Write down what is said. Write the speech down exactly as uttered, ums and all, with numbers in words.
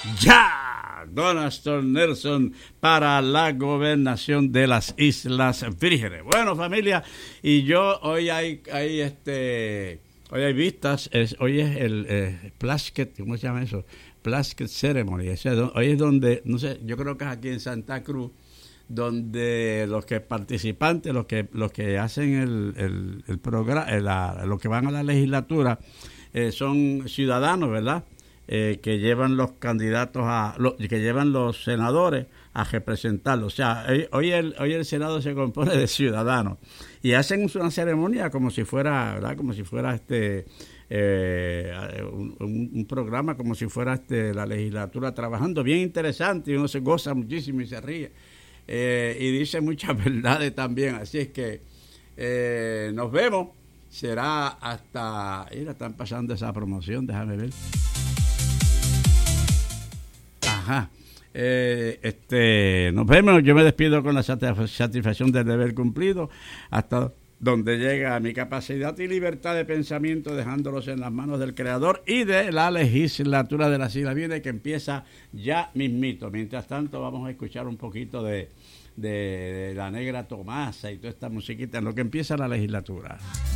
ya Donald Nelson para la gobernación de las Islas Vírgenes. Bueno, familia, y yo hoy hay, hay este, hoy hay vistas, es, hoy es el eh, Plaskett, ¿cómo se llama eso? Plaskett Ceremony. O sea, hoy es donde, no sé, yo creo que es aquí en Santa Cruz, donde los que participantes, los que los que hacen el, el, el programa, los que van a la legislatura, eh, son ciudadanos, ¿verdad? Eh, que llevan los candidatos a, lo, que llevan los senadores a representarlos. O sea, hoy el, hoy el Senado se compone de ciudadanos y hacen una ceremonia como si fuera, ¿verdad? Como si fuera este eh, un, un programa, como si fuera este la legislatura trabajando, bien interesante, y uno se goza muchísimo y se ríe. Eh, y dice muchas verdades también, así es que eh, nos vemos, será hasta, mira, están pasando esa promoción, déjame ver. Ajá, eh, este, nos vemos, yo me despido con la satisfacción del deber cumplido, hasta donde llega mi capacidad y libertad de pensamiento, dejándolos en las manos del Creador y de la legislatura de las Islas Vírgenes, que empieza ya mismito. Mientras tanto, vamos a escuchar un poquito de, de, de la Negra Tomasa y toda esta musiquita en lo que empieza la legislatura.